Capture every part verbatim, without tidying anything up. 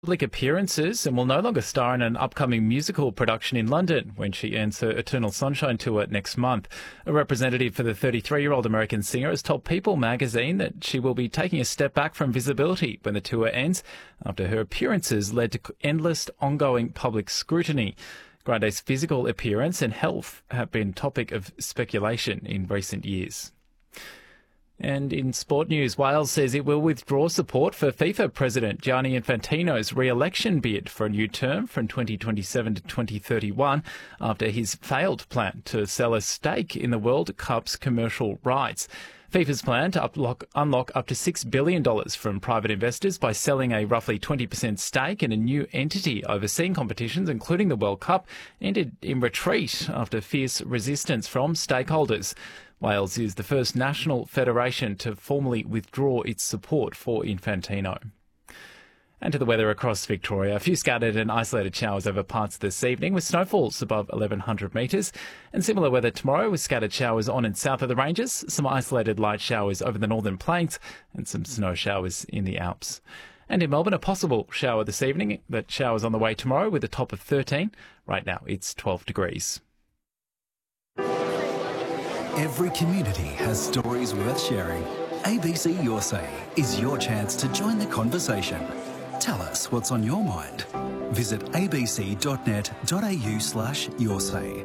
Public appearances and will no longer star in an upcoming musical production in London when she ends her Eternal Sunshine tour next month. A representative for the thirty-three-year-old American singer has told People magazine that she will be taking a step back from visibility when the tour ends after her appearances led to endless ongoing public scrutiny. Grande's physical appearance and health have been topic of speculation in recent years. And in sport news, Wales says it will withdraw support for FIFA President Gianni Infantino's re-election bid for a new term from twenty twenty-seven to twenty thirty-one after his failed plan to sell a stake in the World Cup's commercial rights. FIFA's plan to unlock, unlock up to six billion dollars from private investors by selling a roughly twenty percent stake in a new entity overseeing competitions, including the World Cup, ended in retreat after fierce resistance from stakeholders. Wales is the first national federation to formally withdraw its support for Infantino. And to the weather across Victoria. A few scattered and isolated showers over parts this evening with snowfalls above eleven hundred metres. And similar weather tomorrow with scattered showers on and south of the ranges, some isolated light showers over the northern plains and some snow showers in the Alps. And in Melbourne, a possible shower this evening, but showers on the way tomorrow with a top of thirteen. Right now it's twelve degrees. Every community has stories worth sharing. A B C Your Say is your chance to join the conversation. Tell us what's on your mind. Visit abc.net.au slash your say.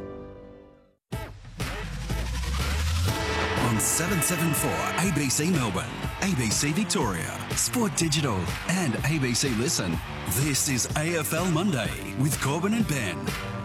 On seven seventy-four A B C Melbourne, A B C Victoria, Sport Digital and A B C Listen. This is A F L Monday with Corbin and Ben.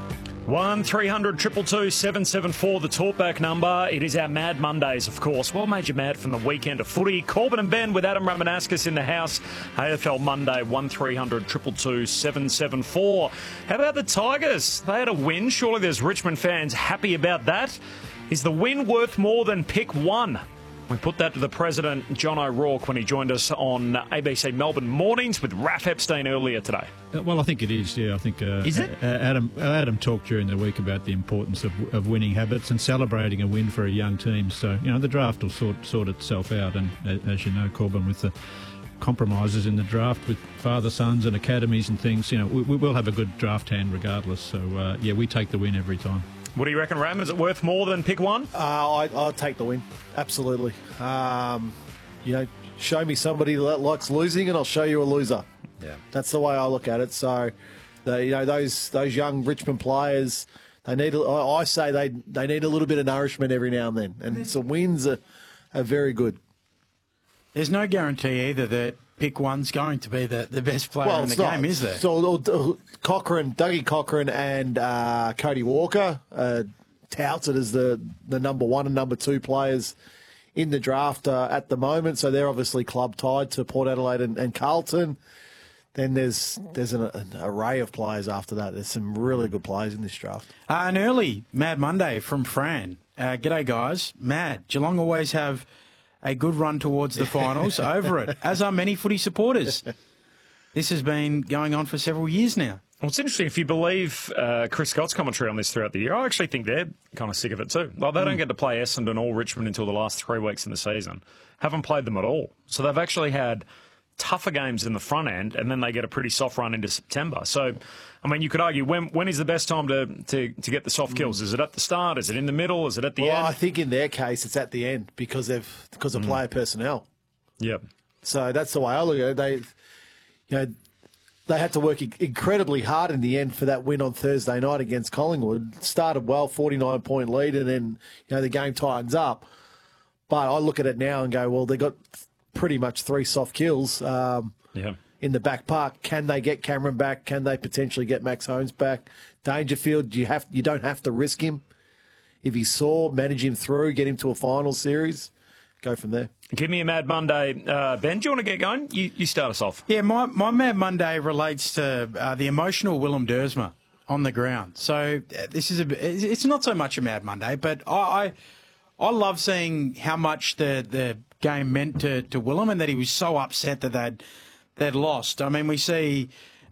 one three hundred two two two seven seven four, the talkback number. It is our Mad Mondays, of course. What made you mad from the weekend of footy? Corbin and Ben with Adam Ramanauskas in the house. A F L Monday, one three hundred two two two seven seven four. How about the Tigers? They had a win. Surely there's Richmond fans happy about that. Is the win worth more than pick one? We put that to the President, John O'Rourke, when he joined us on A B C Melbourne Mornings with Raph Epstein earlier today. Uh, well, I think it is, yeah. I think uh, is it? Uh, Adam Adam talked during the week about the importance of, of winning habits and celebrating a win for a young team. So, you know, the draft will sort, sort itself out. And uh, as you know, Corbin, with the compromises in the draft with father-sons and academies and things, you know, we, we will have a good draft hand regardless. So, uh, yeah, we take the win every time. What do you reckon, Ram? Is it worth more than pick one? Uh, I, I'll take the win. Absolutely. Um, you know, show me somebody that likes losing and I'll show you a loser. Yeah. That's the way I look at it. So, the, you know, those those young Richmond players, they need. A, I say they they need a little bit of nourishment every now and then. And some wins are, are very good. There's no guarantee either that pick one's going to be the, the best player well, in the not. game, is there? So uh, Cochrane, Dougie Cochrane and uh, Cody Walker uh, touted as the, the number one and number two players in the draft uh, at the moment. So they're obviously club tied to Port Adelaide and, and Carlton. Then there's there's an, an array of players after that. There's some really good players in this draft. Uh, an early Mad Monday from Fran. Uh, g'day, guys. Mad. Geelong always have a good run towards the finals. Over it, as are many footy supporters. This has been going on for several years now. Well, it's interesting. If you believe uh, Chris Scott's commentary on this throughout the year, I actually think they're kind of sick of it too. Like, they mm. don't get to play Essendon or Richmond until the last three weeks in the season. Haven't played them at all. So they've actually had tougher games in the front end, and then they get a pretty soft run into September. So, I mean, you could argue, when when is the best time to, to, to get the soft kills? Is it at the start? Is it in the middle? Is it at the well, end? I think in their case, it's at the end because they've because of mm. player personnel. Yep. So that's the way I look at it. They, you know, they had to work incredibly hard in the end for that win on Thursday night against Collingwood. Started well, forty-nine point lead, and then, you know, the game tightens up. But I look at it now and go, well, they got pretty much three soft kills um, yeah. in the back park. Can they get Cameron back? Can they potentially get Max Holmes back? Dangerfield, you have you don't have to risk him. If he's sore, manage him through, get him to a final series, go from there. Give me a Mad Monday. Uh, Ben, do you want to get going? You, you start us off. Yeah, my, my Mad Monday relates to uh, the emotional Willem Dersma on the ground. So uh, this is a, it's not so much a Mad Monday, but I I, I love seeing how much the the game meant to, to Willem and that he was so upset that they'd, they'd lost. I mean, we see,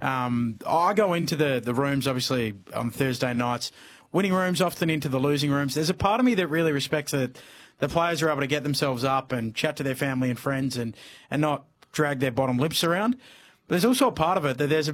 um, I go into the, the rooms, obviously, on Thursday nights, winning rooms often into the losing rooms. There's a part of me that really respects that the players are able to get themselves up and chat to their family and friends and, and not drag their bottom lips around. But there's also a part of it that there's a